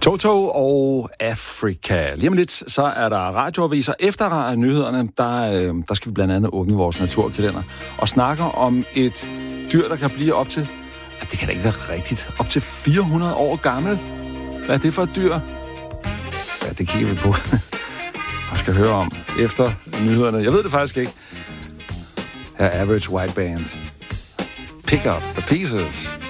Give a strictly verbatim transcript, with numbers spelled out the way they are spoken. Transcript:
Toto og Afrika. Lige om lidt, så er der radioaviser. Efter nyhederne, der, øh, der skal vi blandt andet åbne vores naturkalender og snakke om et dyr, der kan blive op til, at det kan da ikke være rigtigt, op til fire hundrede år gammel. Hvad er det for et dyr? Ja, det kigger vi på og skal høre om efter nyhederne. Jeg ved det faktisk ikke. Her er Average White Band. Pick up the pieces.